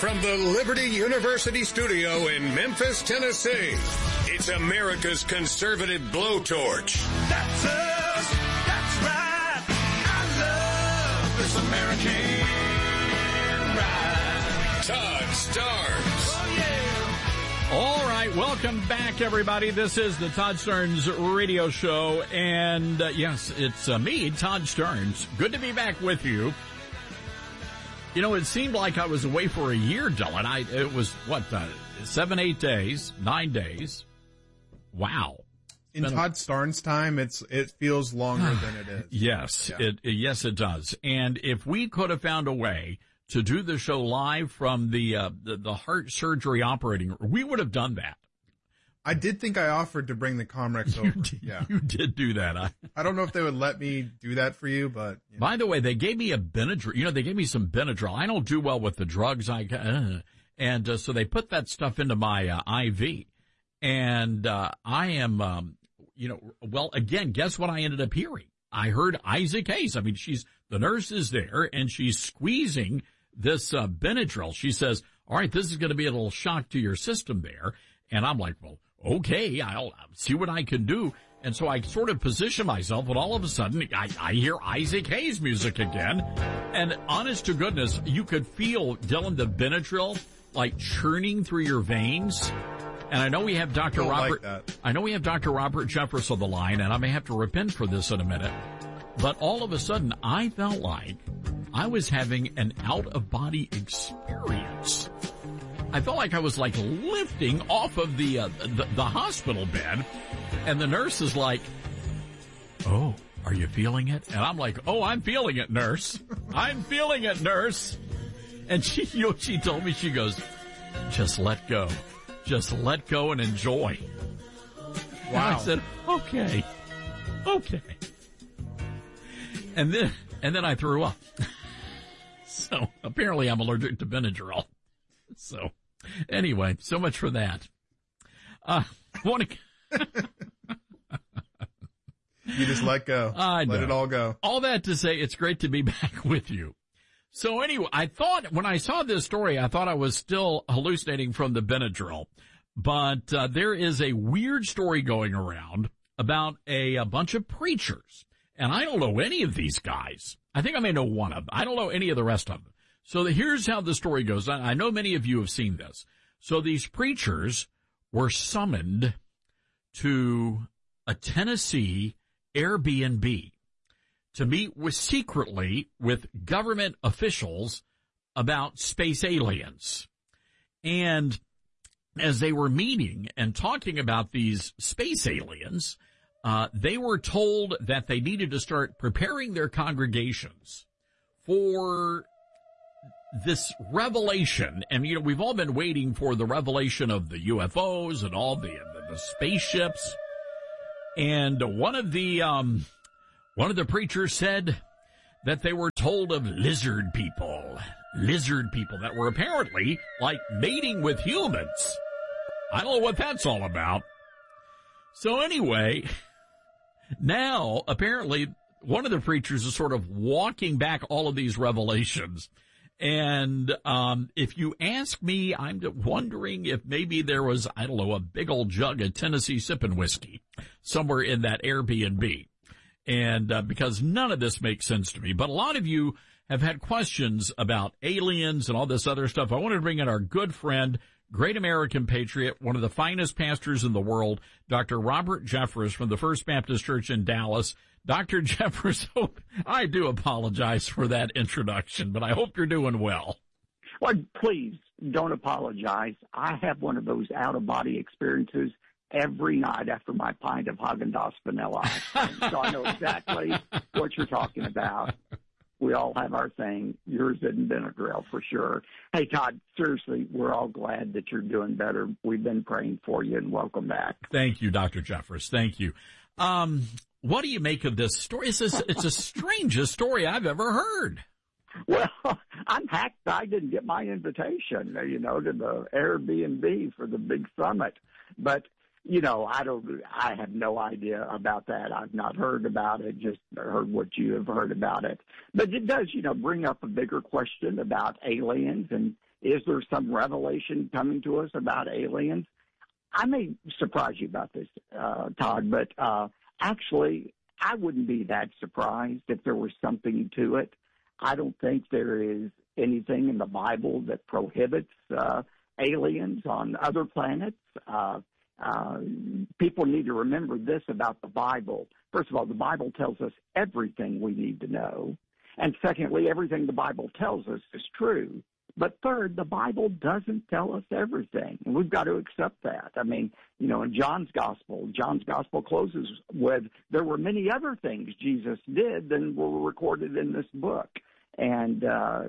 From the Liberty University studio in Memphis, Tennessee, it's America's conservative blowtorch. That's us. That's right. I love this American ride. Todd Starnes. Oh, yeah. All right, welcome back, everybody. This is the Todd Starnes radio show, and yes, it's me, Todd Starnes. Good to be back with you. You know, it seemed like I was away for a year, Dylan. It was, 7, 8 days, 9 days. Wow. In Todd Starnes' time, it feels longer than it is. Yes, yeah. Yes, it does. And if we could have found a way to do the show live from the heart surgery operating room, we would have done that. I did think I offered to bring the Comrex over. You did do that. I don't know if they would let me do that for you, but. You know. By the way, they gave me a Benadryl. You know, they gave me some Benadryl. I don't do well with the drugs. So they put that stuff into my IV. And I am, well, again, guess what I ended up hearing? I heard Isaac Hayes. I mean, the nurse is there and she's squeezing this Benadryl. She says, all right, this is going to be a little shock to your system there. And I'm like, well, okay, I'll see what I can do. And so I sort of position myself, and all of a sudden I hear Isaac Hayes music again. And honest to goodness, you could feel, Dylan, the Benadryl like churning through your veins. And I know we have Dr. Robert, I know we have Dr. Robert Jeffress on the line, and I may have to repent for this in a minute. But all of a sudden, I felt like I was having an out-of-body experience. I felt like I was like lifting off of the hospital bed, and the nurse is like, "Oh, are you feeling it?" And I'm like, "Oh, I'm feeling it, nurse. I'm feeling it, nurse." And she told me, she goes, "Just let go. Just let go and enjoy." Wow. And I said, okay. And then I threw up. So apparently I'm allergic to Benadryl. So anyway, so much for that. You just let go. Let it all go. All that to say, it's great to be back with you. So anyway, I thought when I saw this story, I thought I was still hallucinating from the Benadryl. But there is a weird story going around about a bunch of preachers. And I don't know any of these guys. I think I may know one of them. I don't know any of the rest of them. So here's how the story goes. I know many of you have seen this. So these preachers were summoned to a Tennessee Airbnb to meet secretly with government officials about space aliens. And as they were meeting and talking about these space aliens, they were told that they needed to start preparing their congregations for this revelation. And, you know, we've all been waiting for the revelation of the UFOs and all the spaceships. And one of the preachers said that they were told of lizard people that were apparently like mating with humans. I don't know what that's all about. So anyway, now apparently one of the preachers is sort of walking back all of these revelations. And if you ask me, I'm wondering if maybe there was, I don't know, a big old jug of Tennessee sipping whiskey somewhere in that Airbnb. And because none of this makes sense to me. But a lot of you have had questions about aliens and all this other stuff. I wanted to bring in our good friend, great American patriot, one of the finest pastors in the world, Dr. Robert Jeffress from the First Baptist Church in Dallas. Dr. Jeffress, I do apologize for that introduction, but I hope you're doing well. Well, please don't apologize. I have one of those out-of-body experiences every night after my pint of Haagen-Dazs vanilla ice cream. So I know exactly what you're talking about. We all have our thing. Yours isn't Benadryl for sure. Hey, Todd, seriously, we're all glad that you're doing better. We've been praying for you, and welcome back. Thank you, Dr. Jeffress. Thank you. What do you make of this story? It's the strangest story I've ever heard. Well, I'm hacked. I didn't get my invitation, to the Airbnb for the big summit. But, I have no idea about that. I've not heard about it, just heard what you have heard about it. But it does, bring up a bigger question about aliens and, Is there some revelation coming to us about aliens? I may surprise you about this, Todd, but actually, I wouldn't be that surprised if there was something to it. I don't think there is anything in the Bible that prohibits aliens on other planets. People need to remember this about the Bible. First of all, the Bible tells us everything we need to know. And secondly, everything the Bible tells us is true. But third, the Bible doesn't tell us everything. And we've got to accept that. I mean, you know, in John's Gospel closes with, there were many other things Jesus did than were recorded in this book. And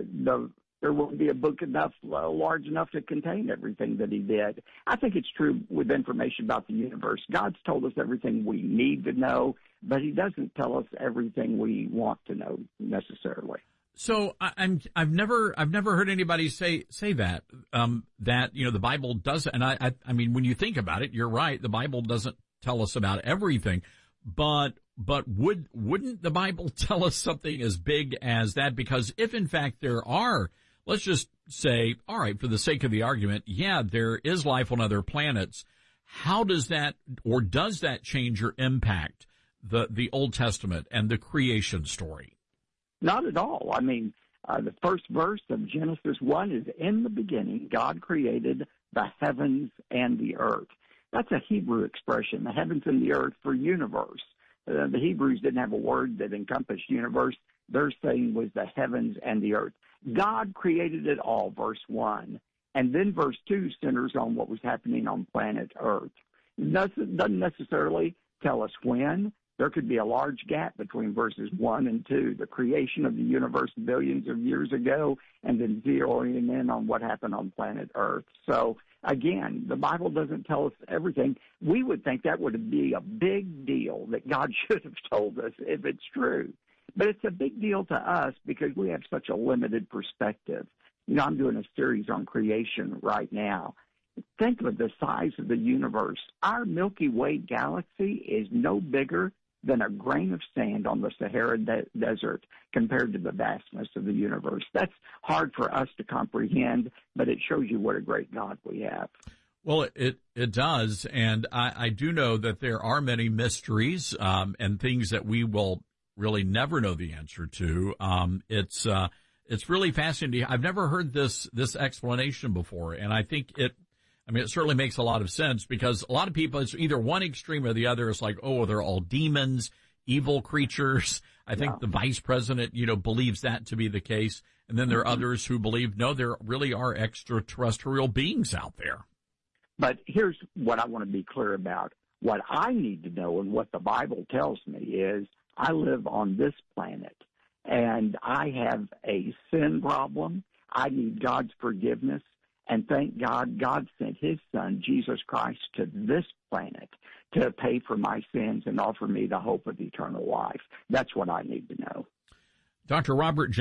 there won't be a book large enough to contain everything that he did. I think it's true with information about the universe. God's told us everything we need to know, but he doesn't tell us everything we want to know necessarily. So I've never heard anybody say that that, you know, the Bible does, and I mean, when you think about it, you're right. The Bible doesn't tell us about everything, but wouldn't the Bible tell us something as big as that? Because if in fact there are, let's just say, all right, for the sake of the argument, yeah, there is life on other planets. How does that, or does that change or impact the Old Testament and the creation story? Not at all. I mean, the first verse of Genesis 1 is, in the beginning, God created the heavens and the earth. That's a Hebrew expression, the heavens and the earth, for universe. The Hebrews didn't have a word that encompassed universe. Their saying was the heavens and the earth. God created it all, verse 1. And then verse 2 centers on what was happening on planet Earth. It doesn't necessarily tell us when. There could be a large gap between verses 1 and 2, the creation of the universe billions of years ago, and then zeroing in on what happened on planet Earth. So, again, the Bible doesn't tell us everything. We would think that would be a big deal, that God should have told us if it's true. But it's a big deal to us because we have such a limited perspective. You know, I'm doing a series on creation right now. Think of the size of the universe. Our Milky Way galaxy is no bigger than a grain of sand on the Sahara Desert compared to the vastness of the universe. That's hard for us to comprehend, but it shows you what a great God we have. Well, it does, and I do know that there are many mysteries and things that we will really never know the answer to. It's really fascinating. I've never heard this explanation before, and I think it certainly makes a lot of sense, because a lot of people, it's either one extreme or the other. It's like, oh, they're all demons, evil creatures. I think the vice president, believes that to be the case. And then there are others who believe, no, there really are extraterrestrial beings out there. But here's what I want to be clear about. What I need to know, and what the Bible tells me, is I live on this planet, and I have a sin problem. I need God's forgiveness. And thank God, God sent his son, Jesus Christ, to this planet to pay for my sins and offer me the hope of eternal life. That's what I need to know. Dr. Robert